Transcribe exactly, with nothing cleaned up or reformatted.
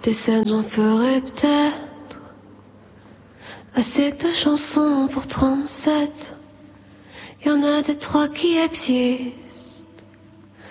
Des scènes j'en ferai peut-être assez de chansons pour trente-sept. Y'en a des trois qui existent